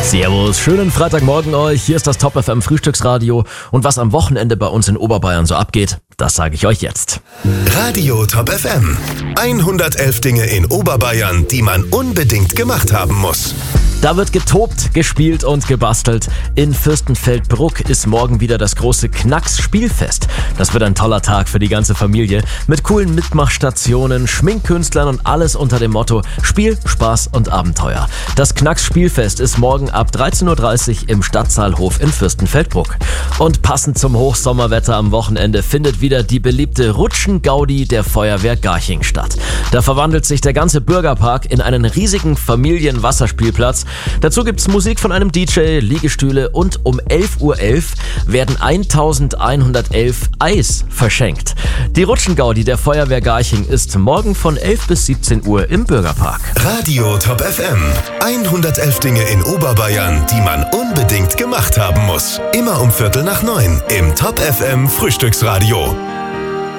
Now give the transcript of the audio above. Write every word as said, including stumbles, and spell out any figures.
Servus, schönen Freitagmorgen euch. Hier ist das Top F M Frühstücksradio. Und was am Wochenende bei uns in Oberbayern so abgeht, das sage ich euch jetzt. Radio Top F M. hundertelf Dinge in Oberbayern, die man unbedingt gemacht haben muss. Da wird getobt, gespielt und gebastelt. In Fürstenfeldbruck ist morgen wieder das große Knacks-Spielfest. Das wird ein toller Tag für die ganze Familie. Mit coolen Mitmachstationen, Schminkkünstlern und alles unter dem Motto Spiel, Spaß und Abenteuer. Das Knacks-Spielfest ist morgen ab dreizehn Uhr dreißig im Stadtsaalhof in Fürstenfeldbruck. Und passend zum Hochsommerwetter am Wochenende findet wieder die beliebte Rutschen-Gaudi der Feuerwehr Garching statt. Da verwandelt sich der ganze Bürgerpark in einen riesigen Familienwasserspielplatz. Dazu gibt's Musik von einem D J, Liegestühle und um elf Uhr elf werden elfhundertelf Eis verschenkt. Die Rutschen-Gaudi der Feuerwehr Garching ist morgen von elf bis siebzehn Uhr im Bürgerpark. Radio Top F M. hundertelf Dinge in Oberbayern, die man unbedingt gemacht haben muss. Immer um Viertel nach neun im Top F M Frühstücksradio.